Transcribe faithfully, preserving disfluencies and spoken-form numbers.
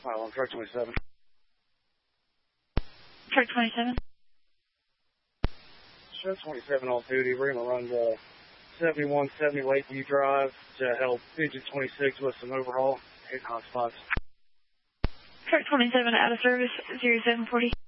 Mile one, truck twenty-seven. Truck twenty-seven. Truck twenty-seven on duty. We're going to run the seventy-one seventy Lakeview Drive to help Digit twenty-six with some overhaul. Hit hot spots. Truck twenty-seven out of service, zero seven forty.